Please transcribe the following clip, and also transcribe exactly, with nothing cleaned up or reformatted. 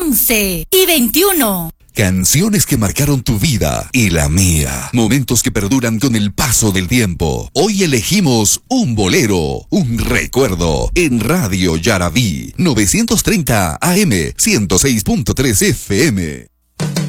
once y veintiuno. Canciones que marcaron tu vida y la mía. Momentos que perduran con el paso del tiempo. Hoy elegimos un bolero, un recuerdo. En Radio Yarabí, novecientos treinta A M, ciento seis punto tres F M.